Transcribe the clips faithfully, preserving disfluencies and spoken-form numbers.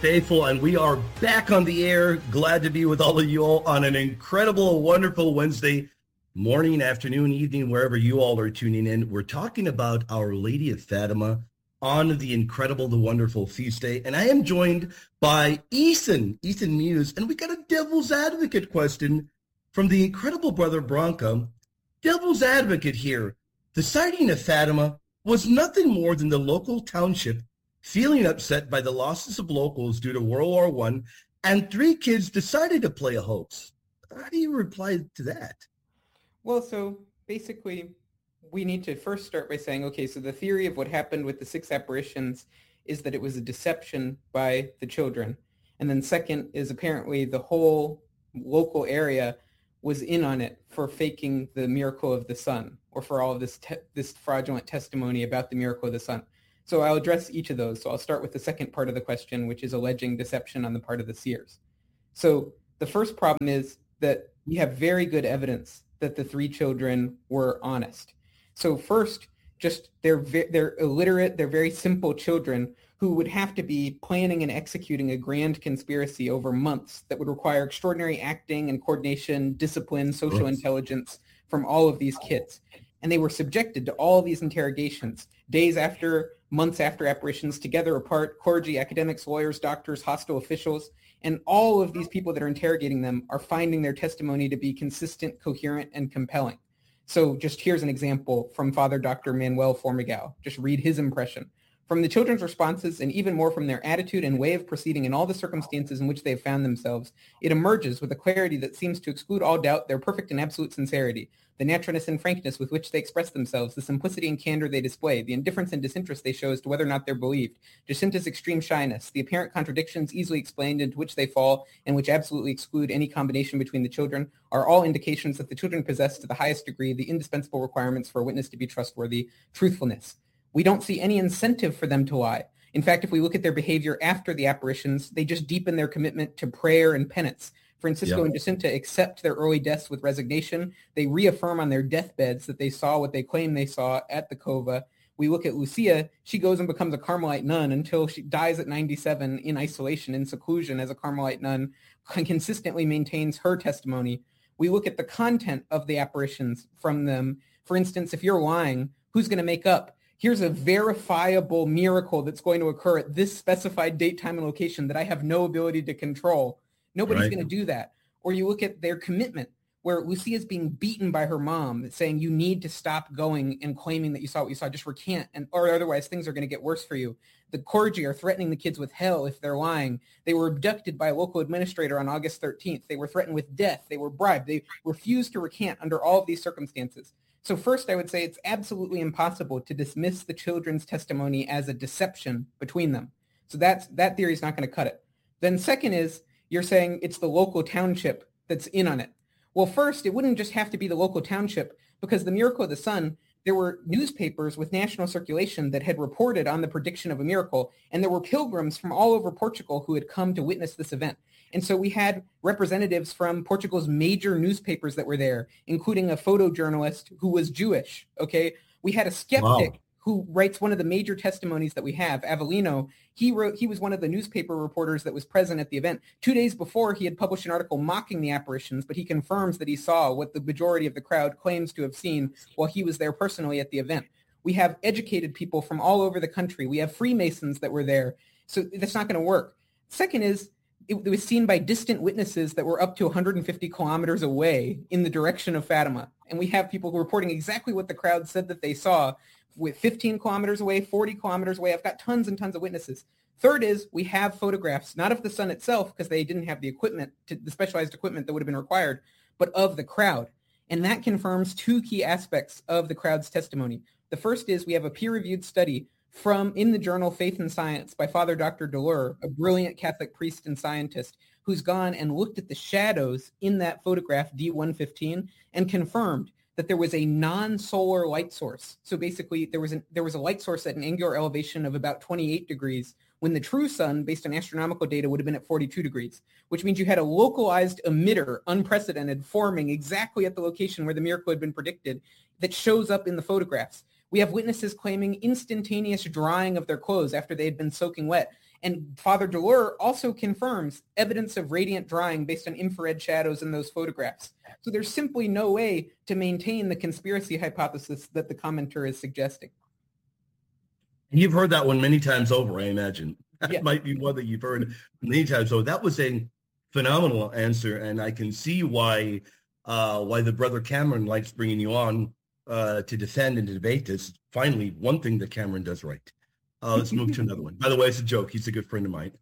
faithful, and we are back on the air. Glad to be with all of you all on an incredible, wonderful Wednesday morning, afternoon, evening, wherever you all are tuning in. We're talking about Our Lady of Fatima on the incredible, the wonderful feast day, and I am joined by Ethan, Ethan Muse, and we got a devil's advocate question from the incredible brother Branca. Devil's advocate here. The sighting of Fatima was nothing more than the local township feeling upset by the losses of locals due to World War One, and three kids decided to play a hoax. How do you reply to that? Well, so basically, we need to first start by saying, okay, so the theory of what happened with the six apparitions is that it was a deception by the children. And then second is apparently the whole local area was in on it for faking the miracle of the sun, or for all of this te- this fraudulent testimony about the miracle of the sun. So I'll address each of those. So I'll start with the second part of the question, which is alleging deception on the part of the seers. So the first problem is that we have very good evidence that the three children were honest. So first, just they're ve- they're illiterate, they're very simple children who would have to be planning and executing a grand conspiracy over months that would require extraordinary acting and coordination, discipline, social intelligence from all of these kids. And they were subjected to all these interrogations, days after, months after apparitions, together apart, clergy, academics, lawyers, doctors, hostile officials, and all of these people that are interrogating them are finding their testimony to be consistent, coherent, and compelling. So just here's an example from Father Doctor Manuel Formigal. Just read his impression. From the children's responses, and even more from their attitude and way of proceeding in all the circumstances in which they have found themselves, it emerges with a clarity that seems to exclude all doubt their perfect and absolute sincerity, the naturalness and frankness with which they express themselves, the simplicity and candor they display, the indifference and disinterest they show as to whether or not they're believed, Jacinta's extreme shyness, the apparent contradictions easily explained into which they fall and which absolutely exclude any combination between the children, are all indications that the children possess to the highest degree the indispensable requirements for a witness to be trustworthy, truthfulness. We don't see any incentive for them to lie. In fact, if we look at their behavior after the apparitions, they just deepen their commitment to prayer and penance. Francisco yep. and Jacinta accept their early deaths with resignation. They reaffirm on their deathbeds that they saw what they claim they saw at the cova. We look at Lucia. She goes and becomes a Carmelite nun until she dies at ninety-seven in isolation, in seclusion as a Carmelite nun, and consistently maintains her testimony. We look at the content of the apparitions from them. For instance, if you're lying, who's going to make up? Here's a verifiable miracle that's going to occur at this specified date, time, and location that I have no ability to control. Nobody's right. going to do that. Or you look at their commitment, where Lucia is being beaten by her mom, saying you need to stop going and claiming that you saw what you saw. Just recant, and or otherwise things are going to get worse for you. The clergy are threatening the kids with hell if they're lying. They were abducted by a local administrator on August thirteenth. They were threatened with death. They were bribed. They refused to recant under all of these circumstances. So first, I would say it's absolutely impossible to dismiss the children's testimony as a deception between them. So that's, that theory is not going to cut it. Then second is, you're saying it's the local township that's in on it. Well, first, it wouldn't just have to be the local township, because the miracle of the sun, there were newspapers with national circulation that had reported on the prediction of a miracle, and there were pilgrims from all over Portugal who had come to witness this event. And so we had representatives from Portugal's major newspapers that were there, including a photojournalist who was Jewish, okay? We had a skeptic wow. who writes one of the major testimonies that we have, Avellino. He wrote, he was one of the newspaper reporters that was present at the event. Two days before, he had published an article mocking the apparitions, but he confirms that he saw what the majority of the crowd claims to have seen while he was there personally at the event. We have educated people from all over the country. We have Freemasons that were there. So that's not going to work. Second is, it was seen by distant witnesses that were up to one hundred fifty kilometers away in the direction of Fatima. And we have people reporting exactly what the crowd said that they saw with fifteen kilometers away, forty kilometers away. I've got tons and tons of witnesses. Third is we have photographs, not of the sun itself, because they didn't have the equipment, to, the specialized equipment that would have been required, but of the crowd. And that confirms two key aspects of the crowd's testimony. The first is we have a peer-reviewed study from in the journal Faith and Science by Father Doctor Deleur, a brilliant Catholic priest and scientist who's gone and looked at the shadows in that photograph D one fifteen and confirmed that there was a non-solar light source. So basically there was an, there was a light source at an angular elevation of about twenty-eight degrees when the true sun, based on astronomical data, would have been at forty-two degrees, which means you had a localized emitter, unprecedented, forming exactly at the location where the miracle had been predicted, that shows up in the photographs. We have witnesses claiming instantaneous drying of their clothes after they had been soaking wet. And Father Delure also confirms evidence of radiant drying based on infrared shadows in those photographs. So there's simply no way to maintain the conspiracy hypothesis that the commenter is suggesting. You've heard that one many times over, I imagine. That Yeah. might be one that you've heard many times. So that was a phenomenal answer, and I can see why uh, why the brother Cameron likes bringing you on uh, to defend and to debate this. Finally, one thing that Cameron does right. Uh, let's move to another one. By the way, it's a joke. He's a good friend of mine.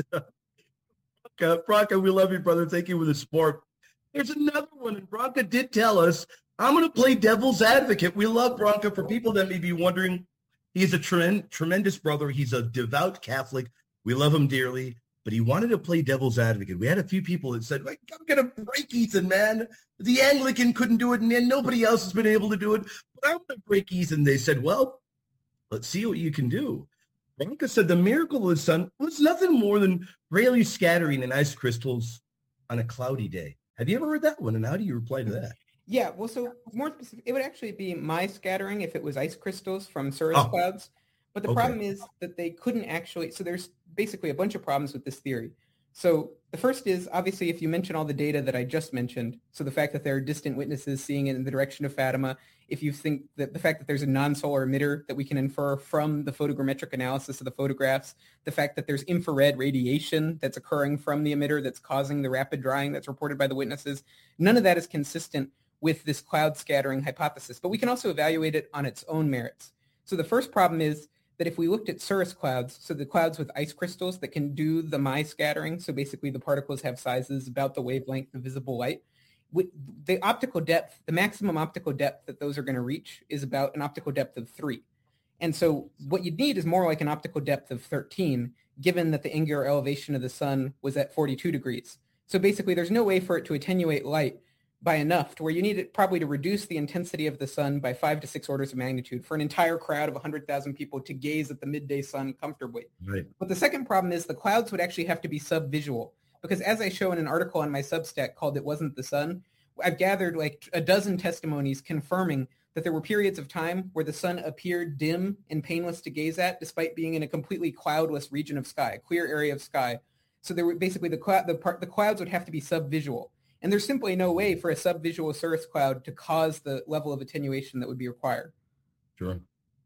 Bronca, Bronca, we love you, brother. Thank you for the support. There's another one, and Bronca did tell us, I'm going to play devil's advocate. We love Bronca. For people that may be wondering, he's a tre- tremendous brother. He's a devout Catholic. We love him dearly, but he wanted to play devil's advocate. We had a few people that said, like, I'm going to break Ethan, man. The Anglican couldn't do it, and nobody else has been able to do it, but I'm going to break Ethan. They said, well, let's see what you can do. Bronca said the miracle of the sun was nothing more than Rayleigh scattering in ice crystals on a cloudy day. Have you ever heard that one? And how do you reply to that? Yeah, well, so more specific, it would actually be my scattering if it was ice crystals from cirrus Oh, clouds. But the okay. problem is that they couldn't actually, so there's basically a bunch of problems with this theory. So the first is, obviously, if you mention all the data that I just mentioned, so the fact that there are distant witnesses seeing it in the direction of Fatima, if you think that the fact that there's a non-solar emitter that we can infer from the photogrammetric analysis of the photographs, the fact that there's infrared radiation that's occurring from the emitter that's causing the rapid drying that's reported by the witnesses, none of that is consistent with this cloud scattering hypothesis. But we can also evaluate it on its own merits. So the first problem is that if we looked at cirrus clouds, so the clouds with ice crystals that can do the Mie scattering, so basically the particles have sizes about the wavelength of visible light, with the optical depth, the maximum optical depth that those are going to reach is about an optical depth of three. And so what you'd need is more like an optical depth of thirteen, given that the angular elevation of the sun was at forty-two degrees. So basically there's no way for it to attenuate light by enough to where you need it probably to reduce the intensity of the sun by five to six orders of magnitude for an entire crowd of one hundred thousand people to gaze at the midday sun comfortably. Right. But the second problem is the clouds would actually have to be subvisual, because as I show in an article on my Substack called It Wasn't the Sun, I've gathered like a dozen testimonies confirming that there were periods of time where the sun appeared dim and painless to gaze at, despite being in a completely cloudless region of sky, a clear area of sky. So there were basically the, cl- the, part, the clouds would have to be subvisual. And there's simply no way for a subvisual cirrus cloud to cause the level of attenuation that would be required. Sure.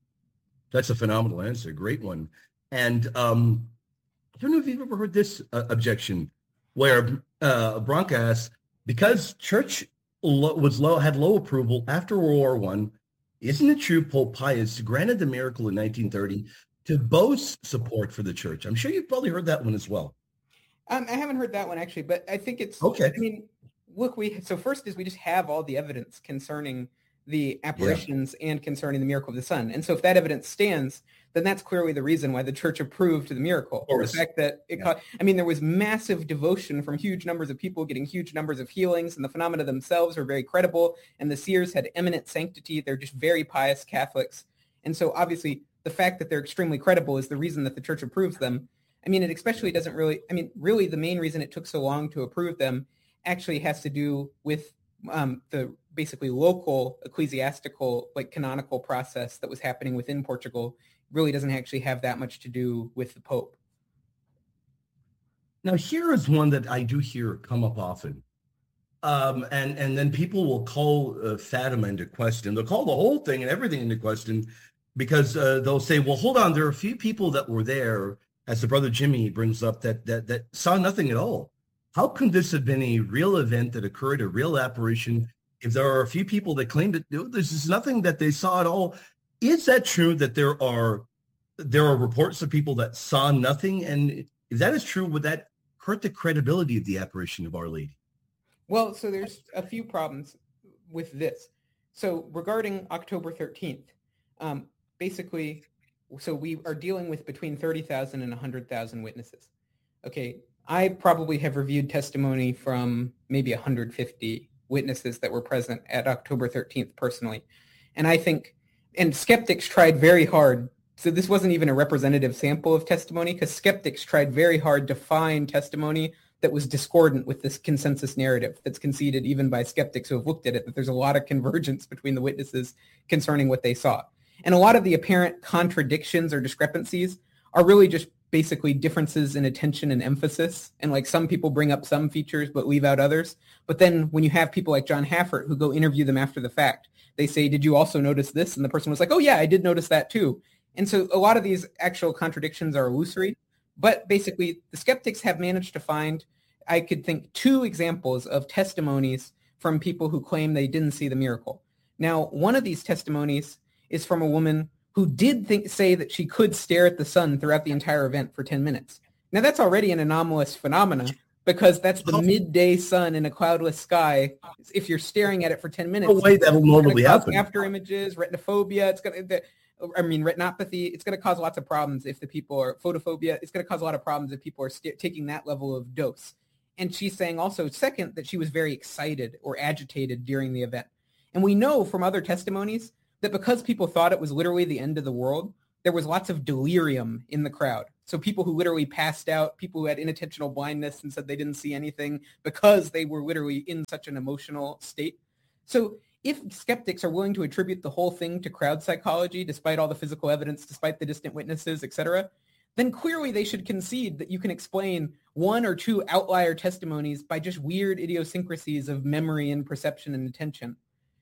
That's a phenomenal answer. Great one. And um, I don't know if you've ever heard this uh, objection where uh, Bronca asks, because church lo- was low, had low approval after World War One, isn't it true Pope Pius granted the miracle in nineteen thirty to boast support for the church? I'm sure you've probably heard that one as well. Um, I haven't heard that one actually, but I think it's, Okay. I mean, look, we, so first is we just have all the evidence concerning the apparitions yeah. and concerning the miracle of the sun. And so if that evidence stands, then that's clearly the reason why the church approved the miracle. The fact that it, yeah. I mean, there was massive devotion from huge numbers of people getting huge numbers of healings, and the phenomena themselves were very credible. And the seers had eminent sanctity. They're just very pious Catholics. And so obviously the fact that they're extremely credible is the reason that the church approves them. I mean, it especially doesn't really, I mean, really the main reason it took so long to approve them actually has to do with um, the basically local ecclesiastical, like canonical process that was happening within Portugal. Really doesn't actually have that much to do with the Pope. Now, here is one that I do hear come up often. Um, and, and then people will call uh, Fatima into question. They'll call the whole thing and everything into question because uh, they'll say, well, hold on, there are a few people that were there, as the brother Jimmy brings up, that that that saw nothing at all. How can this have been a real event that occurred, a real apparition, if there are a few people that claim that this is nothing that they saw at all? Is that true that there are there are reports of people that saw nothing? And if that is true, would that hurt the credibility of the apparition of Our Lady? Well, so there's a few problems with this. So regarding October thirteenth, um, basically, so we are dealing with between thirty thousand and one hundred thousand witnesses. Okay, I probably have reviewed testimony from maybe one hundred fifty witnesses that were present at October thirteenth personally. And I think, and skeptics tried very hard. So this wasn't even a representative sample of testimony because skeptics tried very hard to find testimony that was discordant with this consensus narrative that's conceded even by skeptics who have looked at it, that there's a lot of convergence between the witnesses concerning what they saw. And a lot of the apparent contradictions or discrepancies are really just basically differences in attention and emphasis. And like some people bring up some features but leave out others. But then when you have people like John Haffert who go interview them after the fact, they say, did you also notice this? And the person was like, oh yeah, I did notice that too. And so a lot of these actual contradictions are illusory. But basically the skeptics have managed to find, I could think, two examples of testimonies from people who claim they didn't see the miracle. Now, one of these testimonies is from a woman who did think, say that she could stare at the sun throughout the entire event for ten minutes. Now, that's already an anomalous phenomena because that's the midday sun in a cloudless sky. If you're staring at it for ten minutes, no way that will normally happen. After images, retinophobia, it's going to, I mean, retinopathy, it's going to cause lots of problems if the people are, photophobia, it's going to cause a lot of problems if people are st- taking that level of dose. And she's saying also, second, that she was very excited or agitated during the event. And we know from other testimonies that because people thought it was literally the end of the world, there was lots of delirium in the crowd. So people who literally passed out, people who had inattentional blindness and said they didn't see anything because they were literally in such an emotional state. So if skeptics are willing to attribute the whole thing to crowd psychology, despite all the physical evidence, despite the distant witnesses, et cetera, then clearly they should concede that you can explain one or two outlier testimonies by just weird idiosyncrasies of memory and perception and attention.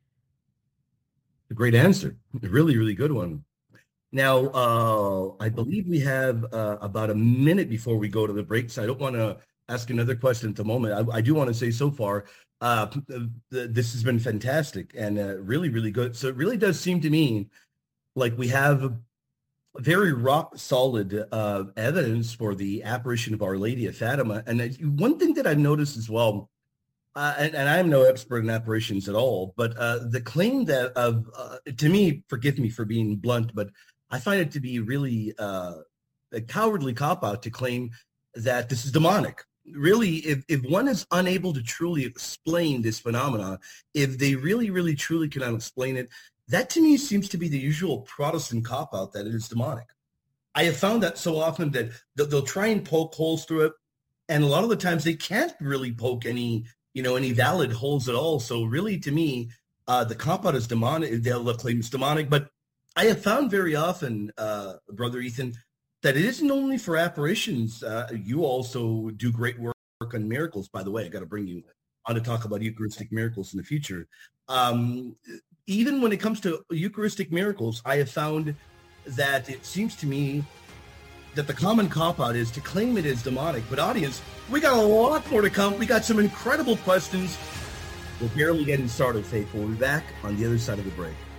A great answer. A really, really good one. Now, uh, I believe we have uh, about a minute before we go to the break, so I don't want to ask another question at the moment. I, I do want to say so far, uh, this has been fantastic and uh, really, really good. So it really does seem to me like we have very rock solid uh, evidence for the apparition of Our Lady of Fatima. And uh, one thing that I've noticed as well, Uh, and, and I'm no expert in apparitions at all, but uh, the claim that of, uh, to me, forgive me for being blunt, but I find it to be really uh, a cowardly cop-out to claim that this is demonic. Really, if, if one is unable to truly explain this phenomenon, if they really, really, truly cannot explain it, that to me seems to be the usual Protestant cop-out that it is demonic. I have found that so often that they'll, they'll try and poke holes through it, and a lot of the times they can't really poke any you know, any valid holes at all. So really, to me, uh, the cop-out is demonic. They'll claim it's demonic. But I have found very often, uh, Brother Ethan, that it isn't only for apparitions. Uh, you also do great work on miracles. By the way, I got to bring you on to talk about Eucharistic miracles in the future. Um, even when it comes to Eucharistic miracles, I have found that it seems to me that the common cop-out is to claim it is demonic. But audience, we got a lot more to come. We got some incredible questions. We're barely getting started, Faith. We'll be back on the other side of the break.